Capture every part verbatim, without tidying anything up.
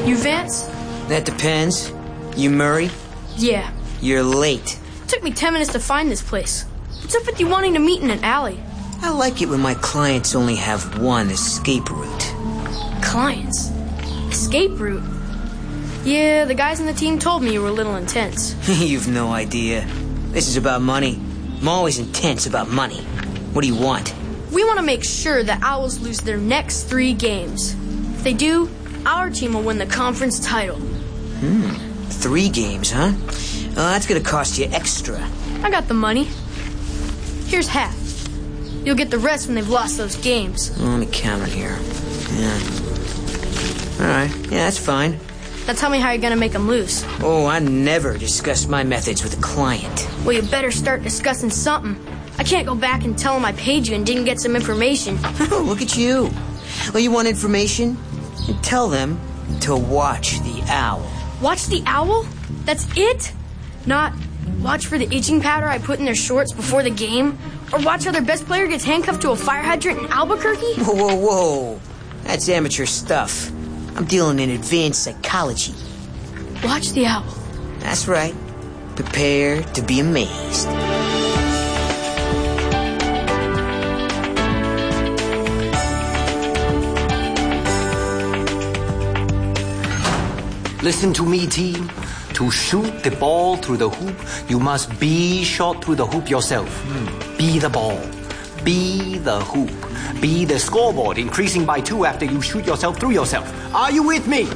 You, Vance? That depends. You Murray? Yeah. You're late. It took me ten minutes to find this place. What's up with you wanting to meet in an alley? I like it when my clients only have one escape route. Clients? Escape route? Yeah, the guys on the team told me you were a little intense. You've no idea. This is about money. I'm always intense about money. What do you want? We want to make sure the Owls lose their next three games. If they do, our team will win the conference title. Hmm. Three games, huh? Well, that's gonna cost you extra. I got the money. Here's half. You'll get the rest when they've lost those games. Well, let me count it here. Yeah. All right. Yeah, that's fine. Now tell me how you're gonna make them lose. Oh, I never discuss my methods with a client. Well, you better start discussing something. I can't go back and tell them I paid you and didn't get some information. Oh, look at you. Well, you want information? And tell them to watch the owl. Watch the owl? That's it? Not watch for the itching powder I put in their shorts before the game? Or watch how their best player gets handcuffed to a fire hydrant in Albuquerque? Whoa, whoa, whoa. That's amateur stuff. I'm dealing in advanced psychology. Watch the owl. That's right. Prepare to be amazed. Listen to me, team. To shoot the ball through the hoop, you must be shot through the hoop yourself. Mm. Be the ball. Be the hoop. Be the scoreboard, increasing by two after you shoot yourself through yourself. Are you with me?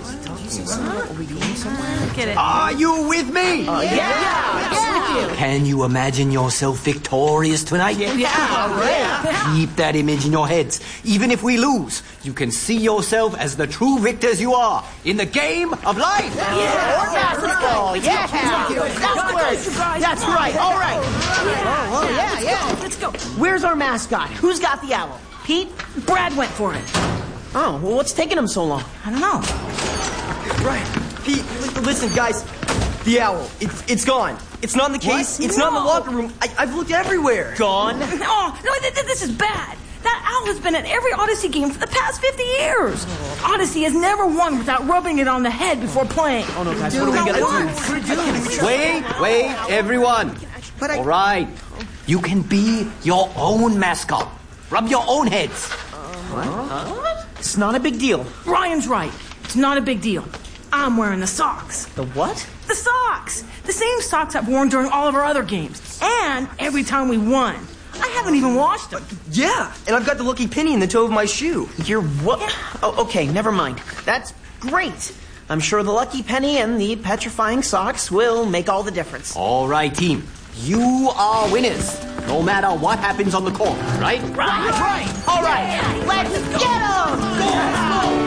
Are you with me? Uh, yeah. Yeah. yeah. Can you imagine yourself victorious tonight? Yeah. yeah. Keep that image in your heads. Even if we lose, you can see yourself as the true victors you are in the game of life. Yeah. Or basketball. Yeah. That's right. That's right. All right. Oh, well, yeah, yeah. Let's go. Where's our mascot? Who's got the owl? Pete? Brad went for it. Oh, well, what's taking him so long? I don't know. Right. Pete, listen, guys. The owl, it's it's gone. It's not in the case. What? It's No. not in the locker room. I, I've looked everywhere. Gone? Oh, no, th- th- this is bad. That owl has been at every Odyssey game for the past fifty years. Odyssey has never won without rubbing it on the head before playing. Oh, no, guys, what are we going to do? Wait, wait, everyone. But I... All right. You can be your own mascot. Rub your own heads. What? Huh? It's not a big deal. Ryan's right. It's not a big deal. I'm wearing the socks. The what? The socks. The same socks I've worn during all of our other games. And every time we won. I haven't even washed them. Yeah, and I've got the lucky penny in the toe of my shoe. You're what? Oh, okay, never mind. That's great. I'm sure the lucky penny and the petrifying socks will make all the difference. All right, team. You are winners, no matter what happens on the court, right? Right. Right. All right. Let's get 'em.